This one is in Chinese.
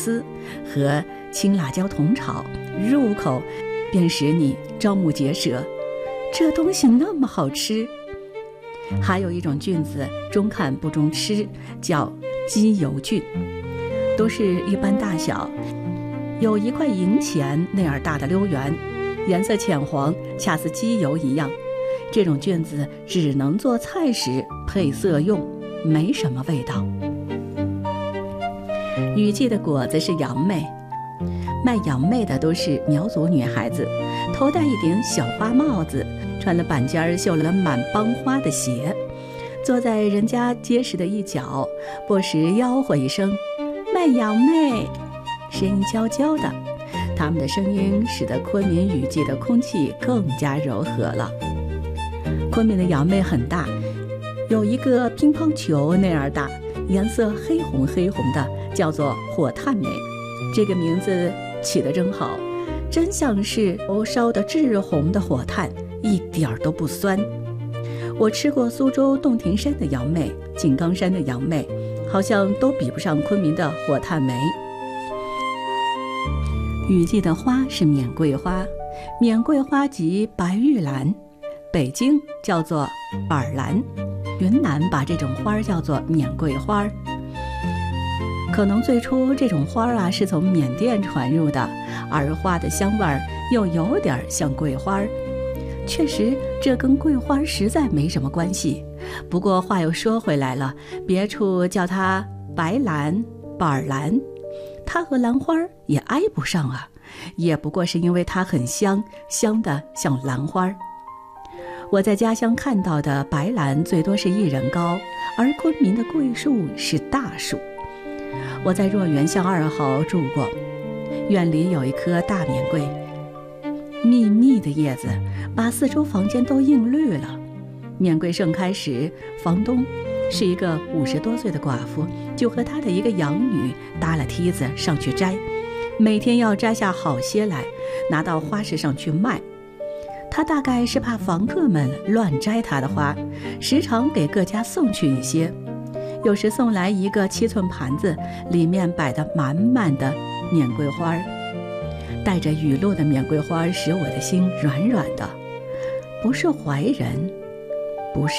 丝和青辣椒同炒，入口便使你瞠目结舌。这东西那么好吃。还有一种菌子中看不中吃，叫鸡油菌，都是一般大小，有一块银钱那样大的溜圆，颜色浅黄，恰似鸡油一样。这种菌子只能做菜时配色用，没什么味道。雨季的果子是杨梅，卖杨梅的都是苗族女孩子，头戴一顶小花帽子，穿了板尖绣了满帮花的鞋，坐在人家结实的一角，不时吆喝一声卖杨梅，声音娇娇的。他们的声音使得昆明雨季的空气更加柔和了。昆明的杨梅很大，有一个乒乓球那样大，颜色黑红黑红的，叫做火炭梅。这个名字起得真好，真像是烧得炙红的火炭，一点儿都不酸。我吃过苏州洞庭山的杨梅，井冈山的杨梅，好像都比不上昆明的火炭梅。雨季的花是缅桂花，缅桂花即白玉兰，北京叫做板兰，云南把这种花叫做缅桂花。可能最初这种花是从缅甸传入的，而花的香味又有点像桂花。确实这跟桂花实在没什么关系，不过话又说回来了，别处叫它白兰、板兰，它和兰花也挨不上啊，也不过是因为它很香，香得像兰花。我在家乡看到的白兰最多是1人高，而昆明的桂树是大树。我在若园巷2号住过，院里有一棵大缅桂，密密的叶子把4周房间都映绿了。缅桂盛开时，房东是一个50多岁的寡妇，就和她的一个养女搭了梯子上去摘，每天要摘下好些来，拿到花市上去卖。他大概是怕房客们乱摘他的花，时常给各家送去一些，有时送来一个7寸盘子，里面摆得满满的缅桂花。带着雨露的缅桂花使我的心软软的，不是怀人，不是